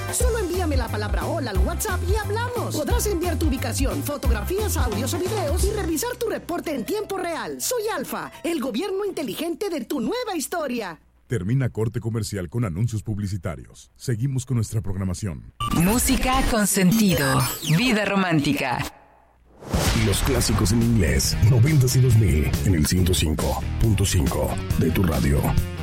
Solo envíame la palabra hola al WhatsApp y hablamos. Podrás enviar tu ubicación, fotografías, audios o videos y revisar tu reporte en tiempo real. Soy Alfa, el gobierno inteligente de tu nueva historia. Termina corte comercial con anuncios publicitarios. Seguimos con nuestra programación. Música con sentido. Vida romántica. Los clásicos en inglés, 90s y 2000, en el 105.5 de tu radio.